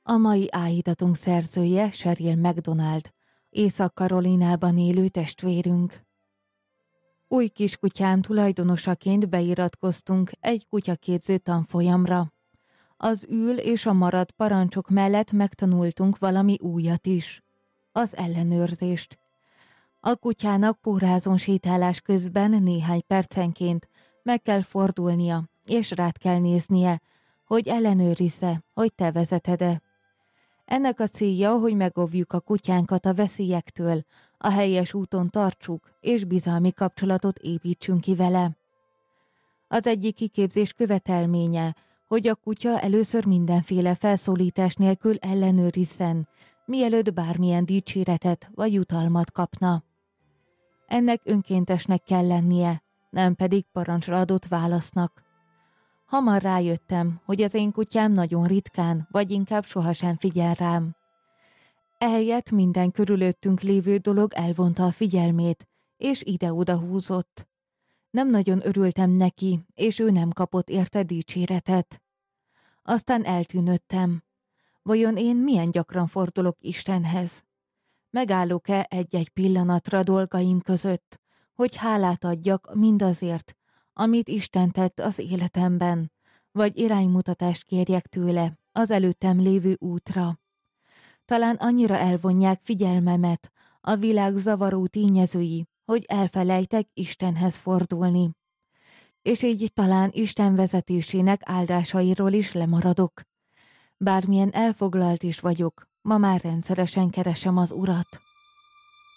A mai áhítatunk szerzője Sheryl McDonald, Észak-Karolinában élő testvérünk. Új kiskutyám tulajdonosaként beiratkoztunk egy kutyaképző tanfolyamra. Az ül és a maradt parancsok mellett megtanultunk valami újat is. Az ellenőrzést. A kutyának pórázon sétálás közben néhány percenként meg kell fordulnia, és rád kell néznie, hogy ellenőrizze, hogy te vezeted-e. Ennek a célja, hogy megóvjuk a kutyánkat a veszélyektől, a helyes úton tartsuk, és bizalmi kapcsolatot építsünk ki vele. Az egyik kiképzés követelménye, hogy a kutya először mindenféle felszólítás nélkül ellenőrizzen, mielőtt bármilyen dicséretet vagy jutalmat kapna. Ennek önkéntesnek kell lennie, nem pedig parancsra adott válasznak. Hamar rájöttem, hogy az én kutyám nagyon ritkán, vagy inkább sohasem figyel rám. Ehelyett minden körülöttünk lévő dolog elvonta a figyelmét, és ide-oda húzott. Nem nagyon örültem neki, és ő nem kapott érte dicséretet. Aztán eltűnődtem. Vajon én milyen gyakran fordulok Istenhez? Megállok-e egy-egy pillanatra dolgaim között, hogy hálát adjak mindazért, amit Isten tett az életemben, vagy iránymutatást kérjek tőle az előttem lévő útra. Talán annyira elvonják figyelmemet a világ zavaró tényezői, hogy elfelejtek Istenhez fordulni. És így talán Isten vezetésének áldásairól is lemaradok. Bármilyen elfoglalt is vagyok, ma már rendszeresen keresem az Urat.